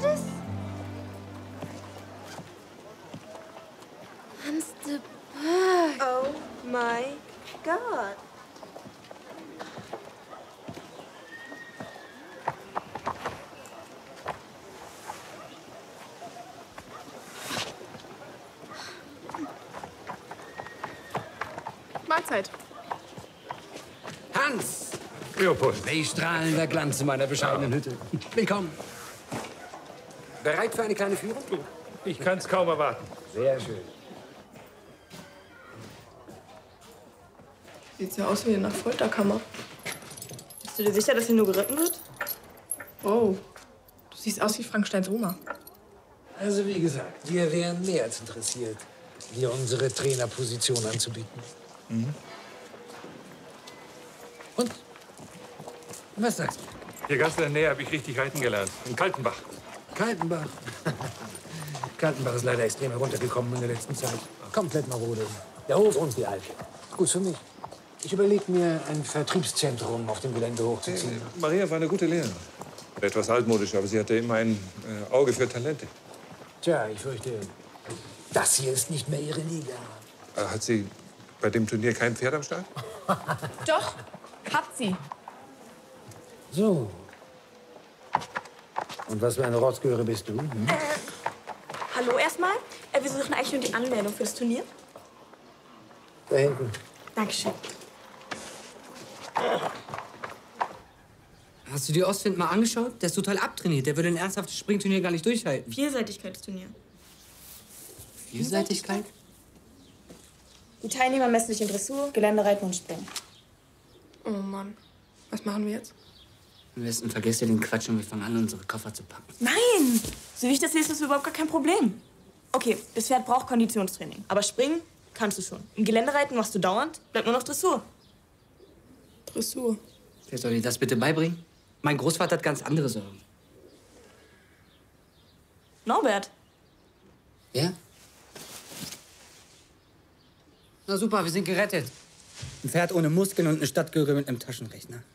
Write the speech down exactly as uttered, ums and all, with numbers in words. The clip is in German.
das? Hans de Burgh. Oh my God. Mahlzeit. Hans! Leopold. Welch strahlender Glanz in meiner bescheidenen Hütte. Willkommen. Bereit für eine kleine Führung? Ich kann es kaum erwarten. Sehr schön. Sieht ja aus wie in einer Folterkammer. Bist du dir sicher, dass hier nur geritten wird? Oh, du siehst aus wie Frankensteins Oma. Also wie gesagt, wir wären mehr als interessiert, dir unsere Trainerposition anzubieten. Mhm. Und? Was sagst du? Hier ganz in der Nähe habe ich richtig reiten gelernt. In Kaltenbach. Kaltenbach. Kaltenbach ist leider extrem heruntergekommen in der letzten Zeit. Komplett marode. Der Hof und die Alke. Gut für mich. Ich überlege mir, ein Vertriebszentrum auf dem Gelände hochzuziehen. Äh, Maria war eine gute Lehrerin. Etwas altmodisch, aber sie hatte immer ein äh, Auge für Talente. Tja, ich fürchte, das hier ist nicht mehr ihre Liga. Äh, hat sie bei dem Turnier kein Pferd am Start? Doch, hat sie. So. Und was für eine Rotzgöre bist du? Hm? Äh, hallo erstmal. Äh, wir suchen eigentlich nur die Anmeldung für das Turnier. Da hinten. Dankeschön. Hast du dir Ostwind mal angeschaut? Der ist total abtrainiert. Der würde ein ernsthaftes Springturnier gar nicht durchhalten. Vielseitigkeitsturnier. Vielseitigkeit? Die Teilnehmer messen sich in Dressur, Geländereiten und Springen. Oh Mann, was machen wir jetzt? Am besten vergesst ihr den Quatsch und wir fangen an, unsere Koffer zu packen. Nein! So wie ich das sehe, ist das überhaupt gar kein Problem. Okay, das Pferd braucht Konditionstraining. Aber springen kannst du schon. Im Geländereiten machst du dauernd, bleibt nur noch Dressur. Dressur. Wer soll dir das bitte beibringen? Mein Großvater hat ganz andere Sorgen. Norbert. Ja? Na super, wir sind gerettet. Ein Pferd ohne Muskeln und eine Stadtgöre mit einem Taschenrechner.